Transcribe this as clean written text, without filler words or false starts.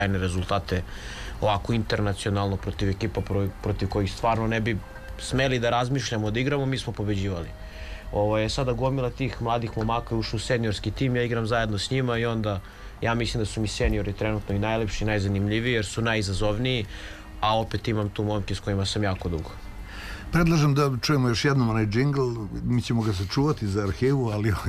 sjajne rezultate ovako internacionalno protiv ekipa protiv kojih stvarno ne bi smeli da razmišljamo da igramo, mi smo pobeđivali. Ovo je sada gomila tih mladih momaka ušao u seniorski tim, ja igram zajedno s njima i onda ja mislim da su mi seniori trenutno i najlepši, najzanimljiviji jer su najizazovniji, a opet imam tu momke s kojima sam jako dugo. Predlažem da čujemo još jednom onaj džingl, mi ćemo ga sačuvati za arhivu, ali